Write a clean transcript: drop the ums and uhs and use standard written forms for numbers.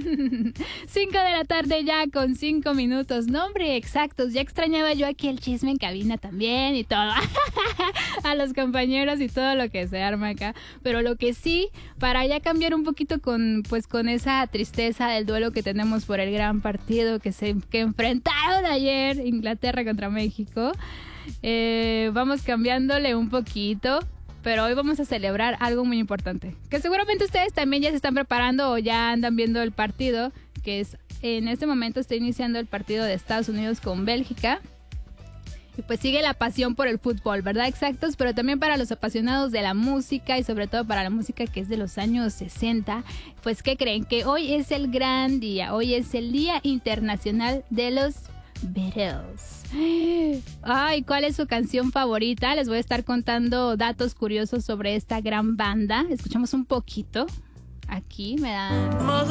5 de la tarde ya con 5 minutos. No, hombre, exactos. Ya extrañaba yo aquí el chisme en cabina también y todo. A los compañeros y todo lo que se arma acá. Pero lo que sí, para ya cambiar un poquito con esa tristeza del duelo que tenemos por el gran partido que enfrentaron ayer Inglaterra contra México, vamos cambiándole un poquito. Pero hoy vamos a celebrar algo muy importante, que seguramente ustedes también ya se están preparando o ya andan viendo el partido, que es en este momento está iniciando el partido de Estados Unidos con Bélgica. Y pues sigue la pasión por el fútbol, ¿verdad? Exactos, pero también para los apasionados de la música y sobre todo para la música que es de los años 60, pues ¿qué creen? Que hoy es el gran día, hoy es el Día Internacional de los Beatles. Ay, ¿cuál es su canción favorita? Les voy a estar contando datos curiosos sobre esta gran banda. Escuchamos un poquito. Aquí me dan...